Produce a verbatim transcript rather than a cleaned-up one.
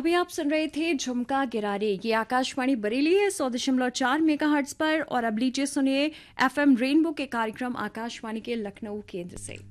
अभी आप सुन रहे थे झुमका गिरारे। ये आकाशवाणी बरेली है सौ दशमलव चार मेगा हर्ट्ज पर। और अब लीजिए सुनिए एफएम रेनबो के कार्यक्रम आकाशवाणी के लखनऊ केंद्र से।